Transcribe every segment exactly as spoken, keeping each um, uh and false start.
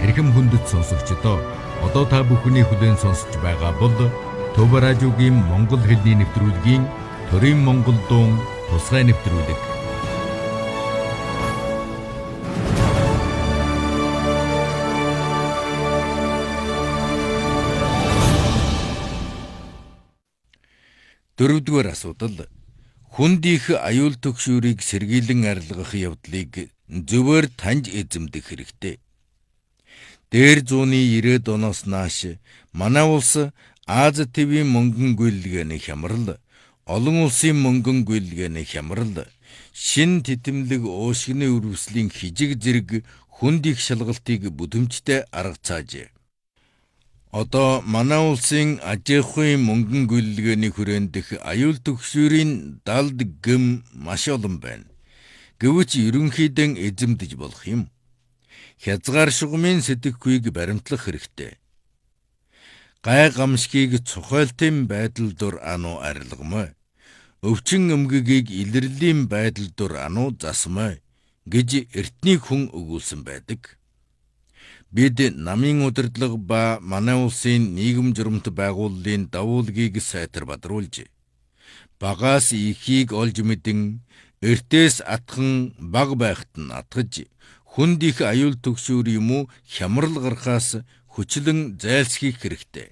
эрхэм хүндэт сонсогчдоо одоо та бүхний хүлээн сонсож байгаа бол Төв радиогийн Монгол хэлний нэвтрүүлгийн Төрийн Монгол дуун тусгай нэвтрүүлэг. Дөрөвдүгээр асуудал. Хүнд их аюул түгшүүрийг сэргийлэн арилгах явдлыг зөвөр таньж эзэмдэх хэрэгтэй. Дээр зууны ирээд оноос нааш манай улс Аз твийн мөнгөн гүйлгээний хямрал, олон улсын мөнгөн гүйлгээний хямрал, шин титэмлэг уушгины үрвслийн хижиг зэрэг хүнд их шалгалтыг бүдэмжтэй арга цаажээ. Одоо манай улсын ажихуйн мөнгөн гүйлгээний хүрээнд дэх аюул түгшүүрийн далд гэм маш олон байна. Гэвч ерөнхийдөө эзэмдэж болох юм. Хязгаар шугамын сэтгэхүйг баримтлах хэрэгтэй. Гай гамшгийг цухайлтын байдал дур ануу арилгамай. Өвчин өмгөгийг илэрлийн байдал дур ануу засмай гэж эртний хүн өгүүлсэн байдаг. Бид намын удирдлага ба манай улсын нийгэм журамт байгууллын давуулгийг сайтар бадруулж, багаас ихийг олж мэдэн, эртээс атхан баг байхад нь атгаж, хүнд их аюул түгшүүр юм уу хямрал гарахаас хүчлэн зайлсхийх хэрэгтэй.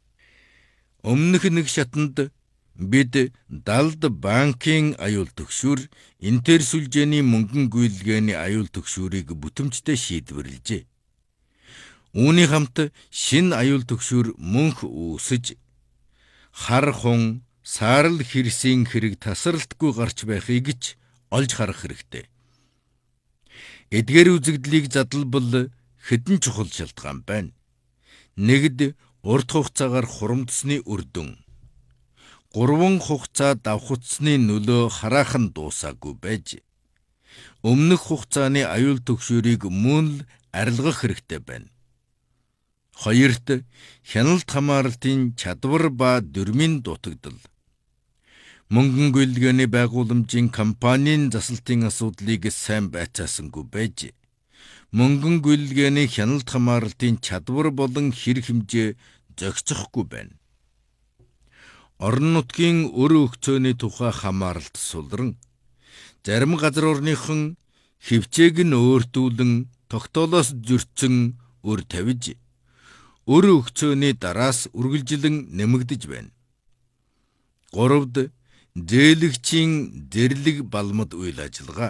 Өмнөх нэг шатанд бид далд банкын аюул түгшүүр, интерсүлжээний мөнгөн гүйлгээний аюул түгшүүрийг бүтэмжтэй шийдвэрлэжээ. Үүний хамт шин аюул түгшүүр мөнх үүсэж, хар хун, саарл хэрсийн хэрэг тасралтгүй гарч байхыг ч олж харах хэрэгтэй. Эдгээр үзэгдлийг задлбал хэдэн чухал шалтгаан байна. Нэгд урт хугацаагаар хурамдсны үр дүн. Гурван хугацаа давхацсны нөлөө хараахан дуусаагүй байж, өмнөх хугацааны аюул түгшүүрийг мөн л арилгах хэрэгтэй байна. Хоёрт, хяналт хамааралтын чадвар ба дүрмийн дутагдал. Мөнгөн гүйлгээний байгууламжийн компанийн засалтын асуудлыг сайн байцаасангүй байж, мөнгөн гүйлгээний хяналт хамааралтын чадвар болон хэрэг хэмжээ зохицохгүй байна. Орон нутгийн өр өгцөөний тухай хамааралт сулран, зарим газар орныхон хөвчээг нь өөртүүлэн тогтоолоос зөрчсөн өр тавиж, өр өгцөөний дараас үргэлжлэн нэмэгдэж байна. Гуравд, зээлэгчийн зэрлэг балмад үйл ажиллагаа.